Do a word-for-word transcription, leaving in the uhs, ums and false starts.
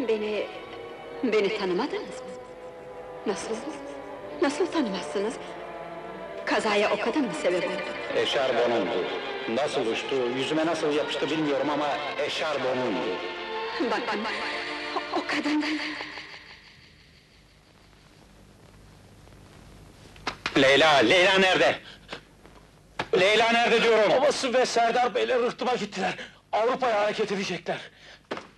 Beni... beni tanımadınız mı? Nasıl? Nasıl tanımazsınız? Kazaya o kadın mı sebep oldu? Eşarbonundu. Nasıl uçtu, yüzüme nasıl yapıştı bilmiyorum ama eşarbonundu. Bakın, o, o kadın... Leyla, Leyla nerede? Leyla nerede diyorum? Babası ve Serdar Beyler rıhtıma gittiler. Avrupa'ya hareket edecekler.